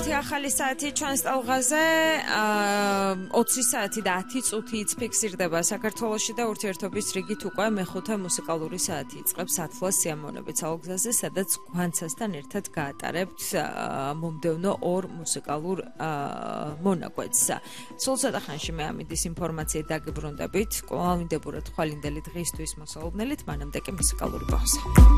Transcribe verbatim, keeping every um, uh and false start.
ერთი ახალი საათი ჩვენს ტალღაზე, ოცი საათი და ათი წუთიც ფიქსირდება საქართველოში და ურთიერთობის რიგით უკვე მეხუთე მუსიკალური საათი იწყებს ათლას სიამოვნებით ალგზაზე, სადაც გვანცასთან ერთად გაატარებთ მომდევნო ორ მუსიკალურ მონაკვეთს. სულ ცოტა ხანში მე ამის ინფორმაციით დაგიბრუნდებით. კვლავინდებურად ხვალინდელი დღისთვის მოსალოდნელით, მანამდე კი მუსიკალური პაუზა.